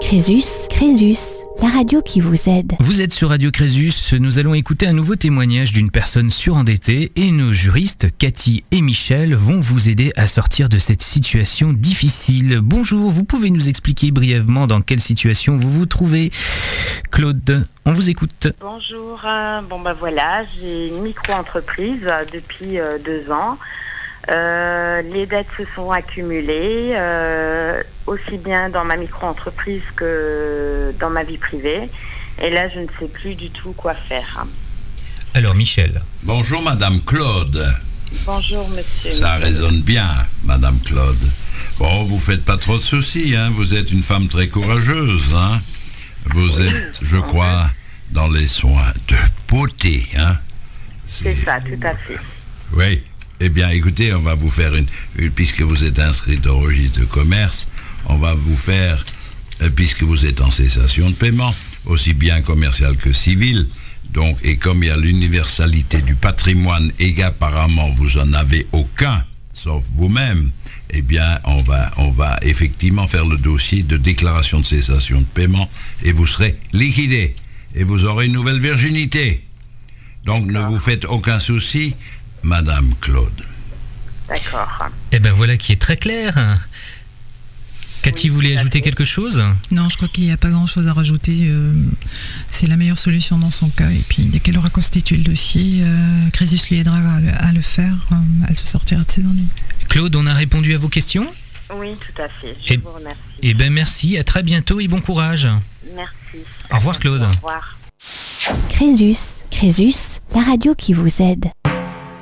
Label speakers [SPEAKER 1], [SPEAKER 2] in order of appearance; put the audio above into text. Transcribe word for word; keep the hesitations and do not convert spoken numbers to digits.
[SPEAKER 1] Crésus, Crésus, la radio qui vous aide.
[SPEAKER 2] Vous êtes sur Radio Crésus, nous allons écouter un nouveau témoignage d'une personne surendettée et nos juristes, Cathy et Michel, vont vous aider à sortir de cette situation difficile. Bonjour, vous pouvez nous expliquer brièvement dans quelle situation vous vous trouvez? Claude, on vous écoute.
[SPEAKER 3] Bonjour, euh, bon bah voilà, j'ai une micro-entreprise euh, depuis euh, deux ans. Euh, les dettes se sont accumulées, euh, aussi bien dans ma micro-entreprise que dans ma vie privée. Et là, je ne sais plus du tout quoi faire.
[SPEAKER 2] Alors, Michel.
[SPEAKER 4] Bonjour, Madame Claude.
[SPEAKER 3] Bonjour, monsieur.
[SPEAKER 4] Ça résonne bien, Madame Claude. Bon, vous faites pas trop de soucis, hein. Vous êtes une femme très courageuse, hein. Vous
[SPEAKER 3] Oui.
[SPEAKER 4] êtes, je crois, dans les soins de beauté, hein.
[SPEAKER 3] C'est ça, tout à fait.
[SPEAKER 4] Oui. Eh bien, écoutez, on va vous faire une, une puisque vous êtes inscrite au registre de commerce, on va vous faire, euh, puisque vous êtes en cessation de paiement, aussi bien commercial que civil, donc, et comme il y a l'universalité du patrimoine et qu'apparemment vous en avez aucun, sauf vous-même, eh bien, on va, on va effectivement faire le dossier de déclaration de cessation de paiement et vous serez liquidé et vous aurez une nouvelle virginité. Donc, ne vous faites aucun souci, Madame Claude.
[SPEAKER 3] D'accord.
[SPEAKER 2] Eh ben voilà qui est très clair. Cathy,
[SPEAKER 3] Oui,
[SPEAKER 2] vous voulez
[SPEAKER 3] tout à
[SPEAKER 2] ajouter
[SPEAKER 3] fait.
[SPEAKER 2] quelque chose?
[SPEAKER 5] Non, je crois qu'il n'y a pas grand-chose à rajouter. euh, c'est la meilleure solution dans son cas. Et puis, dès qu'elle aura constitué le dossier, euh, Crésus lui aidera à, le- à le faire. euh, elle se sortira de ses ennuis.
[SPEAKER 2] Claude, on a répondu à vos questions?
[SPEAKER 3] Oui, tout à fait. Je
[SPEAKER 2] Et-
[SPEAKER 3] vous remercie.
[SPEAKER 2] Eh ben merci, à très bientôt et bon courage.
[SPEAKER 3] Merci.
[SPEAKER 2] Au revoir, Claude.
[SPEAKER 3] Au revoir.
[SPEAKER 1] Crésus, Crésus, la radio qui vous aide.